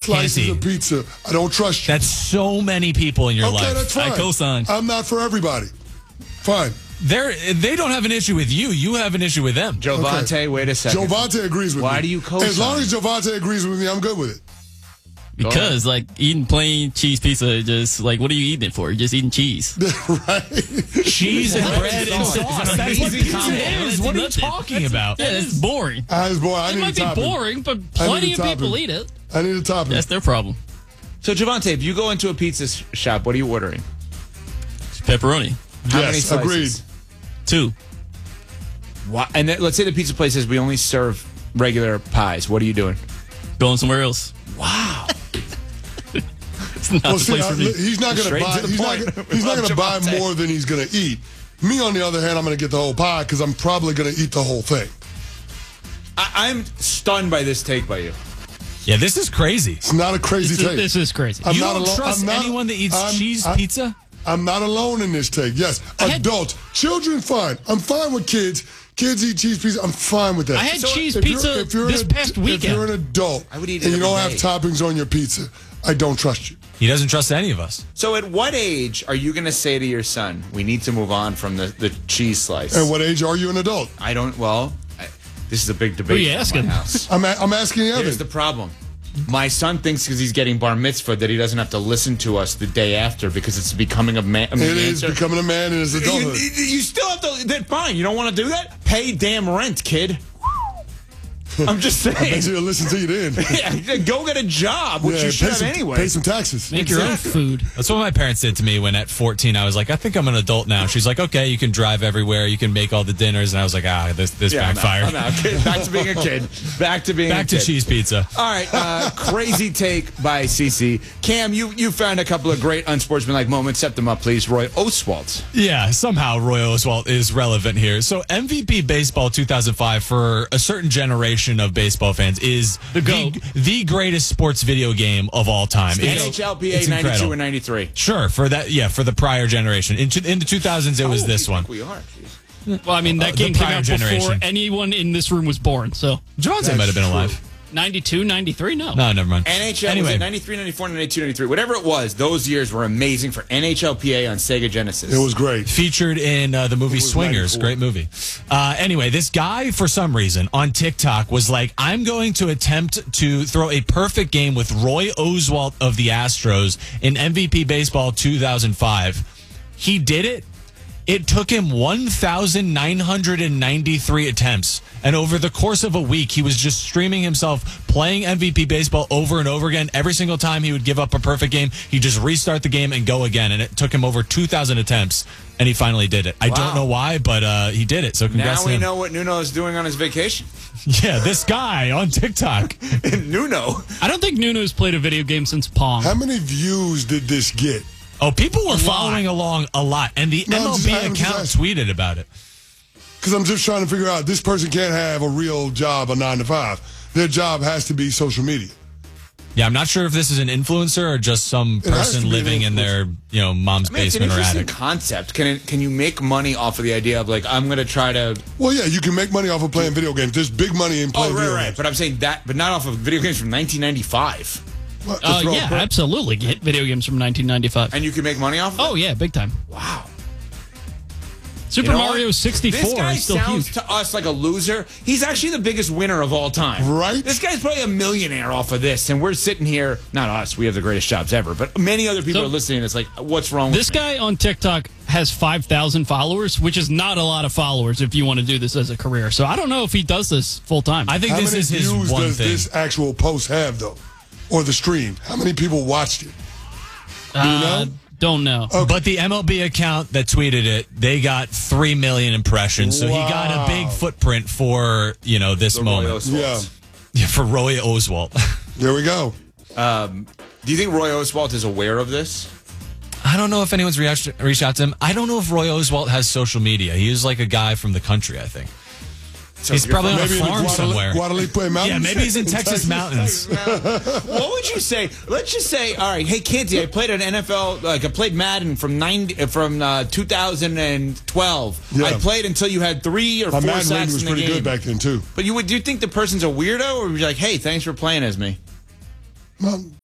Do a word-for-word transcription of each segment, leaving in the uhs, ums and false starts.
slices Canty. of pizza, I don't trust you. That's so many people in your okay, life. that's fine. I co-sign. I'm not for everybody. Fine. They're, they don't have an issue with you. You have an issue with them. Jovante, Okay. wait a second. Jovante agrees with Why me. Why do you co-sign? As long as Jovante agrees with me, I'm good with it. Because, like, eating plain cheese pizza, just, like, what are you eating it for? You're just eating cheese. Right? Cheese and What? bread and Sauce. sauce. It's an That's what amazing pizza combo. is. It's What are you nothing. talking about? Yeah, it's boring. I was bored. I It need might a be topping. boring, but I need plenty a of people topping. eat it. I need a topping. That's their problem. So, Javante, if you go into a pizza s- shop, what are you ordering? Pepperoni. How yes, many slices? agreed. Two. Why? And then, let's say the pizza place says we only serve regular pies. What are you doing? Going somewhere else. Wow. It's not Well, the see, place I, for me. he's not going to Straight buy. to the He's not, point. gonna- he's not Love going to buy Javante. more than he's going to eat. Me, on the other hand, I'm going to get the whole pie because I'm probably going to eat the whole thing. I- I'm stunned by this take by you. Yeah, this is crazy. It's not a crazy This is, take. this is crazy. I'm you not don't alone. trust I'm not- anyone that eats I'm- cheese I- pizza? I'm not alone in this take. Yes, had- adults, children, fine. I'm fine with kids. Kids eat cheese pizza. I'm fine with that. I had cheese if you're- pizza if you're this an, past If weekend. you're an adult I would eat it and you every don't have day. toppings on your pizza, I don't trust you. He doesn't trust any of us. So, at what age are you going to say to your son, we need to move on from the, the cheese slice? And what age are you an adult? I don't, well, I, this is a big debate Who you in asking? my house. I'm, a, I'm asking Evan. Here's the problem. My son thinks because he's getting bar mitzvah that he doesn't have to listen to us the day after because it's becoming a man. it is becoming a man in his You, adulthood. you- you still have to. Then fine. You don't want to do that? Pay damn rent, kid. I'm just I bet saying. you'll listen to you then. Yeah, go get a job, which you should pay have some, anyway. Pay some taxes. Make your own Exactly. food. That's what my parents did to me when at fourteen I was like, I think I'm an adult now. She's like, okay, you can drive everywhere, you can make all the dinners, and I was like, ah, this this Yeah, I'm out. backfired. I'm out. Kid, back to being a kid. Back to being Back a to kid. cheese pizza. All right, uh, crazy take by Cece. Cam, you you found a couple of great unsportsmanlike moments. Set them up, please. Roy Oswalt. Yeah, somehow Roy Oswalt is relevant here. So M V P Baseball two thousand five for a certain generation of baseball fans is the, GOAT. the greatest sports video game of all time. N It's- H L P A it's ninety-two incredible. and ninety-three. Sure, for that, yeah, for the prior generation. In, in the two thousands, it was Oh, this we one. think We are. Jeez. Well, I mean, that Uh, game the came prior out generation. before anyone in this room was born. So Javante might have been true. alive. ninety-two, ninety-three, no. No, never mind. N H L anyway, was it ninety-three, ninety-four, ninety-two, ninety-three. Whatever it was, those years were amazing for N H L P A on Sega Genesis. It was great. featured in uh, the movie was Swingers. ninety-four. Great movie. Uh, anyway, this guy, for some reason, on TikTok was like, I'm going to attempt to throw a perfect game with Roy Oswalt of the Astros in M V P Baseball two thousand five. He did it. It took him one thousand nine hundred ninety-three attempts. And over the course of a week, he was just streaming himself playing M V P Baseball over and over again. Every single time he would give up a perfect game, he'd just restart the game and go again. And it took him over two thousand attempts. And he finally did it. I Wow. don't know why, but uh, he did it. So congrats Now to we him. know what Nuno is doing on his vacation. Yeah, this guy on TikTok. Nuno. I don't think Nuno's played a video game since Pong. How many views did this get? Oh, people were lot. following along a lot. And the No, I'm M L just- B I'm just account asking. tweeted about it. Because I'm just trying to figure out this person can't have a real job, a nine to five. Their job has to be social media. Yeah, I'm not sure if this is an influencer or just some It has to person be an living in their, you know, mom's I mean, it's an basement or interesting attic. concept. Can it, can you make money off of the idea of like I'm going to try to? Well, yeah, you can make money off of playing video games. There's big money in Oh, playing right, video right. games. But I'm saying that, but not off of video games from nineteen ninety-five. What, to Uh, throw a yeah, per- absolutely. Hit video games from nineteen ninety-five. And you can make money off of Oh, it? yeah, big time. Wow. Super You know Mario what? sixty-four This guy is still sounds huge. to us like a loser. He's actually the biggest winner of all time. Right? This guy's probably a millionaire off of this, and we're sitting here, not us, we have the greatest jobs ever, but many other people So- are listening. It's like, what's wrong with This me? guy on TikTok has five thousand followers, which is not a lot of followers if you want to do this as a career. So I don't know if he does this full time. I think How this many is his views one does thing. this actual post have, though? Or the stream? How many people watched it? uh, know? Don't know. But the M L B account that tweeted it, they got three million impressions. So he got a big Wow. footprint for, you know, this The Roy moment. Oswalt. Yeah. Yeah, for Roy Oswalt. There we go. Um, do you think Roy Oswalt is aware of this? I don't know if anyone's reached, reached out to him. I don't know if Roy Oswalt has social media. He is like a guy from the country, I think. So He's you're probably from- on a Maybe in the farm Guadal- somewhere. Guadalupe Mountains? Yeah, maybe he's in Texas mountains. What would you say? Let's just say, all right, hey Canty, I played an N F L, like I played Madden from ninety, uh, from uh, two thousand twelve. Yeah. I played until you had three or My four Madden rating sacks was in the pretty game. good back then, too. But you would, do you think the person's a weirdo, or would you be like, hey, thanks for playing as me? Well,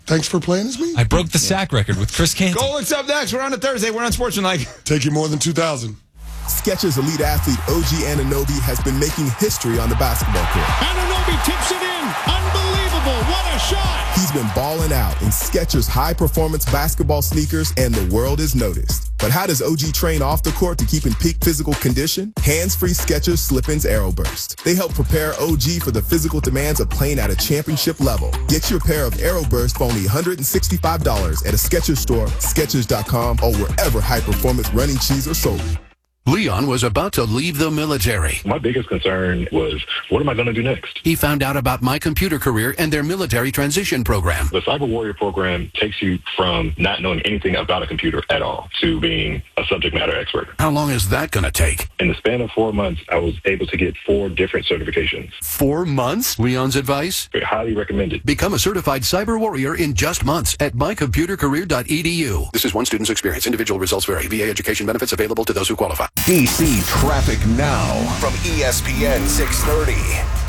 Thanks for playing as me. I broke the sack record with Chris Canty. Golic's up next. We're on a Thursday. We're on Sportsmanlike. Take you more than two thousand. Skechers elite athlete O G Anunoby has been making history on the basketball court. Anunoby tips it in. Unbelievable. What a shot. He's been balling out in Skechers high-performance basketball sneakers, and the world is noticed. But how does O G train off the court to keep in peak physical condition? Hands-free Skechers Slip-ins Aeroburst. They help prepare O G for the physical demands of playing at a championship level. Get your pair of Aeroburst for only one hundred sixty-five dollars at a Skechers store, Skechers dot com, or wherever high-performance running shoes are sold. Leon was about to leave the military. My biggest concern was, what am I going to do next? He found out about My Computer Career and their military transition program. The Cyber Warrior program takes you from not knowing anything about a computer at all to being a subject matter expert. How long is that going to take? In the span of four months, I was able to get four different certifications. Four months? Leon's advice? I highly recommended. Become a certified cyber warrior in just months at my computer career dot e d u. This is one student's experience. Individual results vary. V A education benefits available to those who qualify. D C traffic now from E S P N six thirty.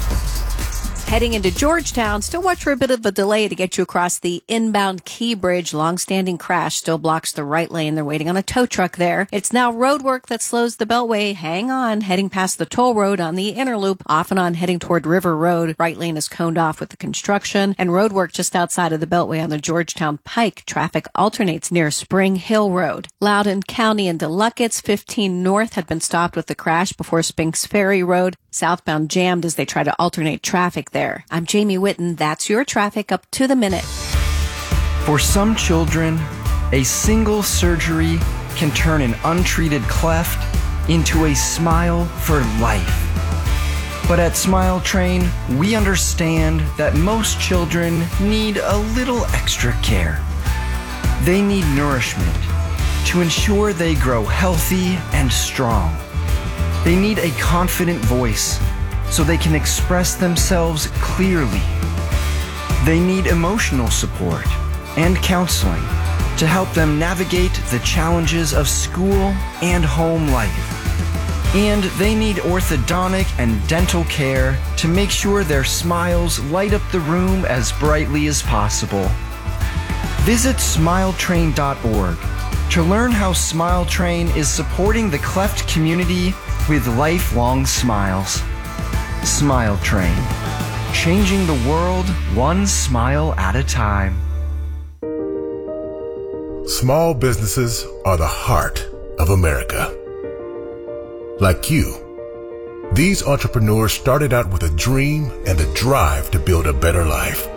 Heading into Georgetown, still watch for a bit of a delay to get you across the inbound Key Bridge. Long-standing crash still blocks the right lane. They're waiting on a tow truck there. It's now road work that slows the Beltway. Hang on, heading past the toll road on the inner loop, off and on heading toward River Road. Right lane is coned off with the construction, and road work just outside of the Beltway on the Georgetown Pike. Traffic alternates near Spring Hill Road. Loudoun County and Deluckett's fifteen North had been stopped with the crash before Spinks Ferry Road. Southbound jammed as they try to alternate traffic there. I'm Jamie Whitten. That's your traffic up to the minute. For some children, a single surgery can turn an untreated cleft into a smile for life. But at Smile Train, we understand that most children need a little extra care. They need nourishment to ensure they grow healthy and strong. They need a confident voice so they can express themselves clearly. They need emotional support and counseling to help them navigate the challenges of school and home life. And they need orthodontic and dental care to make sure their smiles light up the room as brightly as possible. Visit smile train dot org to learn how Smile Train is supporting the cleft community with lifelong smiles. Smile Train, changing the world one smile at a time. Small businesses are the heart of America. Like you, these entrepreneurs started out with a dream and the drive to build a better life.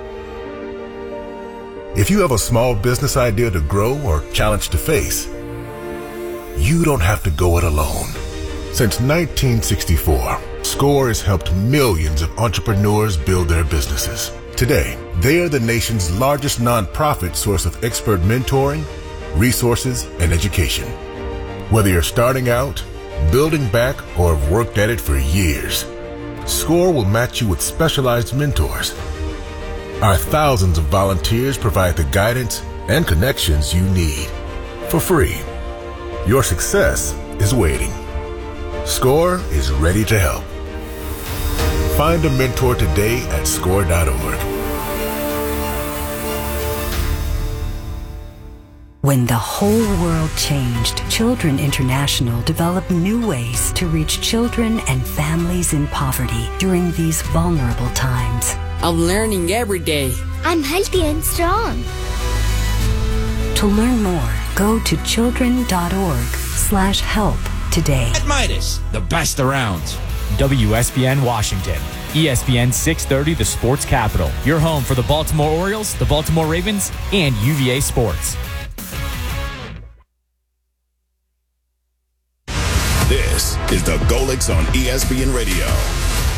If you have a small business idea to grow or challenge to face, you don't have to go it alone. Since nineteen sixty-four, SCORE has helped millions of entrepreneurs build their businesses. Today, they are the nation's largest nonprofit source of expert mentoring, resources, and education. Whether you're starting out, building back, or have worked at it for years, SCORE will match you with specialized mentors. Our thousands of volunteers provide the guidance and connections you need for free. Your success is waiting. SCORE is ready to help. Find a mentor today at score dot org. When the whole world changed, Children International developed new ways to reach children and families in poverty during these vulnerable times. I'm learning every day. I'm healthy and strong. To learn more, go to children dot org slash help today. At Midas, the best around. W S B N Washington. E S P N six thirty, the sports capital. Your home for the Baltimore Orioles, the Baltimore Ravens, and U V A Sports. This is the Golics on E S P N Radio.